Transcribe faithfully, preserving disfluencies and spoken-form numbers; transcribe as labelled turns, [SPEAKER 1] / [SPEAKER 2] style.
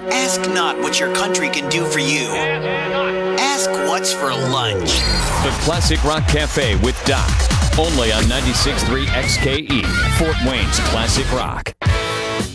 [SPEAKER 1] Ask not what your country can do for you. Ask what's for lunch.
[SPEAKER 2] The Classic Rock Cafe with Doc. Only on ninety-six point three X K E, Fort Wayne's Classic Rock.